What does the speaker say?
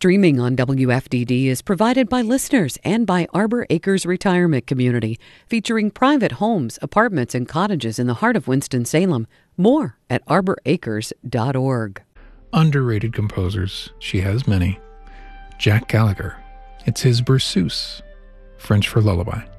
Streaming on WFDD is provided by listeners and by Arbor Acres Retirement Community, featuring private homes, apartments, and cottages in the heart of Winston-Salem. More at arboracres.org. Underrated composers. She has many. Jack Gallagher. It's his Berceuse, French for lullaby.